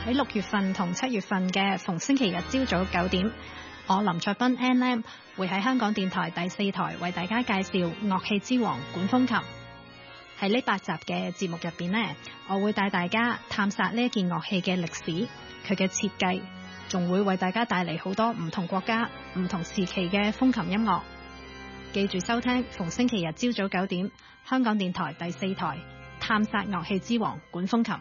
喺6月份同7月份嘅逢星期日朝早9點，我林卓斌 Ann 會喺香港電台第4台為大家介紹樂器之王管風琴。喺呢8集嘅節目入邊呢，我會帶大家探索呢一件樂器嘅歷史，佢嘅設計，仲會為大家帶嚟好多唔同國家、唔同時期嘅風琴音樂。記住收聽逢星期日朝早9點，香港電台第4台探索樂器之王管風琴。